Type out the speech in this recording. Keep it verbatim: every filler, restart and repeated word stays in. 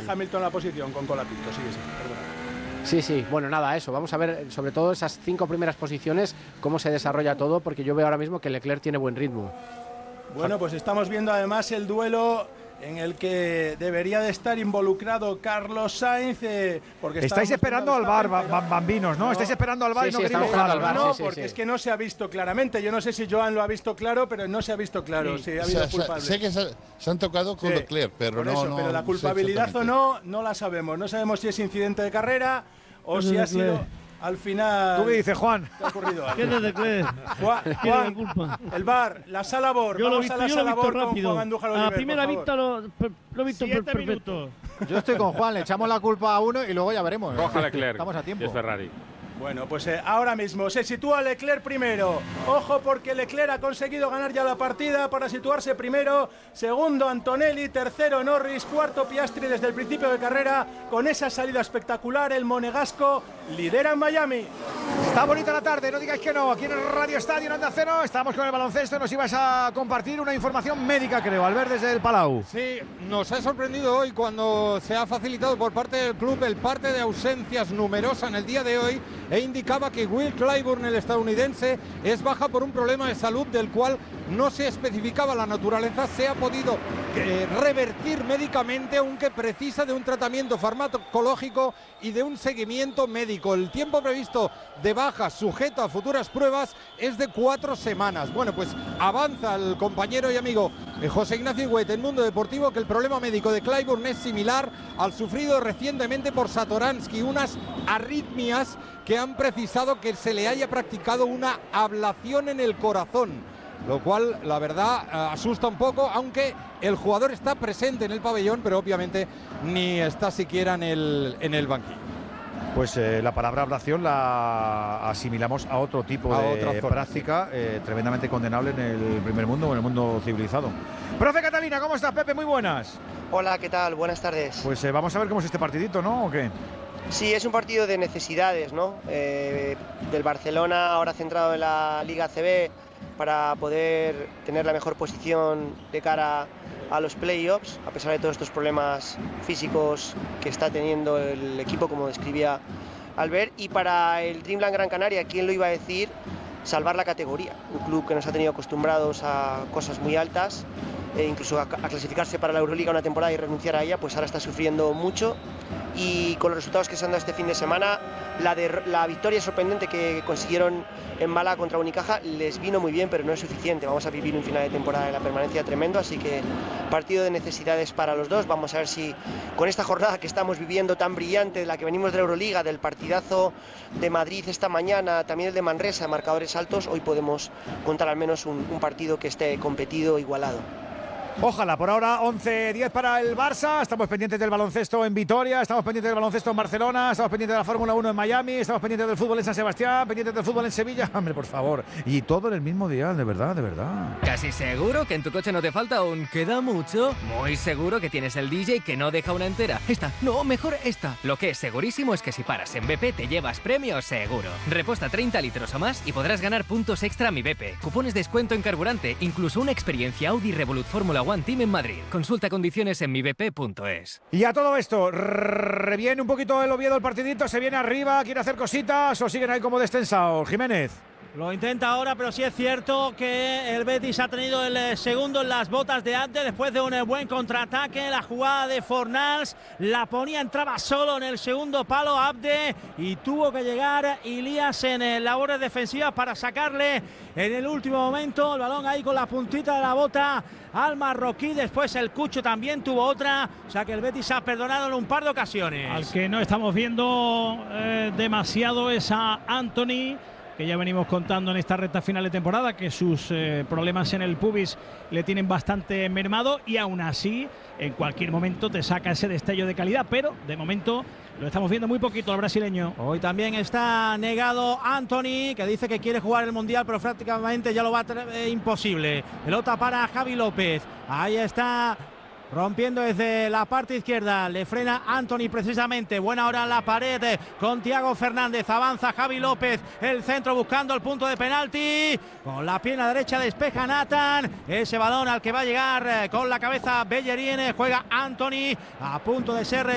Hamilton la posición con Colapinto. Sigue, sí, perdona. Sí, sí, bueno, nada, eso. Vamos a ver, sobre todo esas cinco primeras posiciones, cómo se desarrolla todo, porque yo veo ahora mismo que Leclerc tiene buen ritmo. Bueno, pues estamos viendo además el duelo en el que debería de estar involucrado Carlos Sainz, eh, porque estáis esperando al bar, pero... bambinos, ¿no? ¿no? Estáis esperando al bar sí, y no sí, queréis esperando al bar, no, sí, sí, porque sí. es que no se ha visto claramente. Yo no sé si Joan lo ha visto claro, pero no se ha visto claro. Sí. Si ha habido o sea, culpable. Sé que se, se han tocado con sí, Leclerc, pero por no, eso, no. Pero la culpabilidad o no, no la sabemos. No sabemos si es incidente de carrera o Pero si ha Leclerc. sido al final. ¿Tú qué dices, Juan? ¿Te ha ocurrido algo? ¿Qué es de Leclerc? Juan, ¿Quién es Juan, la culpa? el bar, la sala Bor. Yo lo he Vamos visto, a la yo lo he sala visto Bor con rápido. Juan Andújar A la Oliver, primera por vista lo, lo he visto Siete per- minutos. Yo estoy con Juan, le echamos la culpa a uno y luego ya veremos. Coja Leclerc. Estamos a tiempo. Y es Ferrari. Bueno, pues eh, ahora mismo se sitúa Leclerc primero. Ojo porque Leclerc ha conseguido ganar ya la partida para situarse primero. Segundo Antonelli, tercero Norris, cuarto Piastri desde el principio de carrera. Con esa salida espectacular, el monegasco lidera en Miami. Está bonita la tarde, no digáis que no. Aquí en el Radio Estadio en Onda Cero estamos con el baloncesto. Nos ibas a compartir una información médica, creo, Albert, desde el Palau. Sí, nos ha sorprendido hoy cuando se ha facilitado por parte del club el parte de ausencias numerosa en el día de hoy, e indicaba que Will Clyburn, el estadounidense, es baja por un problema de salud del cual no se especificaba la naturaleza. Se ha podido eh, revertir médicamente, aunque precisa de un tratamiento farmacológico y de un seguimiento médico. El tiempo previsto de baja sujeto a futuras pruebas es de cuatro semanas. Bueno, pues avanza el compañero y amigo eh, José Ignacio Huet en Mundo Deportivo que el problema médico de Clyburn es similar al sufrido recientemente por Satoransky, unas arritmias que han precisado que se le haya practicado una ablación en el corazón, lo cual la verdad eh, asusta un poco, aunque el jugador está presente en el pabellón, pero obviamente ni está siquiera en el, en el banquillo. Pues eh, la palabra ablación la asimilamos a otro tipo a de otra forma, práctica sí. eh, tremendamente condenable en el primer mundo o en el mundo civilizado. Profe Catalina, ¿cómo estás, Pepe? Muy buenas. Hola, ¿qué tal? Buenas tardes. Pues eh, vamos a ver cómo es este partidito, ¿no? ¿O qué? Sí, es un partido de necesidades, ¿no? Eh, del Barcelona, ahora centrado en la Liga A C B, para poder tener la mejor posición de cara a los playoffs, a pesar de todos estos problemas físicos que está teniendo el equipo, como describía Albert. Y para el Dreamland Gran Canaria, ¿quién lo iba a decir? Salvar la categoría. Un club que nos ha tenido acostumbrados a cosas muy altas, e incluso a, a clasificarse para la Euroliga una temporada y renunciar a ella, pues ahora está sufriendo mucho. Y con los resultados que se han dado este fin de semana, la, de, la victoria sorprendente que consiguieron en Málaga contra Unicaja les vino muy bien, pero no es suficiente. Vamos a vivir un final de temporada de la permanencia tremendo, así que partido de necesidades para los dos. Vamos a ver si con esta jornada que estamos viviendo tan brillante, de la que venimos de la Euroliga, del partidazo de Madrid esta mañana, también el de Manresa, marcadores altos, hoy podemos contar al menos un, un partido que esté competido, igualado. Ojalá, por ahora once diez para el Barça, estamos pendientes del baloncesto en Vitoria, estamos pendientes del baloncesto en Barcelona, estamos pendientes de la Fórmula uno en Miami, estamos pendientes del fútbol en San Sebastián, pendientes del fútbol en Sevilla, hombre, por favor, y todo en el mismo día, de verdad, de verdad. ¿Casi seguro que en tu coche no te falta un queda mucho? Muy seguro que tienes el D J que no deja una entera. Esta, no, mejor esta. Lo que es segurísimo es que si paras en B P te llevas premios seguro. Reposta treinta litros o más y podrás ganar puntos extra a Mi B P, cupones de descuento en carburante, incluso una experiencia Audi Revolut Fórmula One Team en Madrid. Consulta condiciones en mi b p punto es. Y a todo esto, reviene un poquito el Oviedo el partidito, se viene arriba, quiere hacer cositas o siguen ahí como descensados. Jiménez. Lo intenta ahora, pero sí es cierto que el Betis ha tenido el segundo en las botas de antes después de un buen contraataque. La jugada de Fornals la ponía, entraba solo en el segundo palo Abde y tuvo que llegar Ilías en labores defensivas para sacarle en el último momento el balón ahí con la puntita de la bota al marroquí. Después el Cucho también tuvo otra, o sea que el Betis ha perdonado en un par de ocasiones. Al que no estamos viendo eh, demasiado es a Anthony, que ya venimos contando en esta recta final de temporada que sus eh, problemas en el pubis le tienen bastante mermado, y aún así en cualquier momento te saca ese destello de calidad, pero de momento lo estamos viendo muy poquito al brasileño. Hoy también está negado Anthony, que dice que quiere jugar el Mundial, pero prácticamente ya lo va a tener eh, imposible. Pelota para Javi López, ahí está rompiendo desde la parte izquierda, le frena Anthony precisamente. Buena hora en la pared con Thiago Fernández, avanza Javi López, el centro buscando el punto de penalti, con la pierna derecha despeja Nathan, ese balón al que va a llegar con la cabeza Bellerín, juega Anthony a punto de ser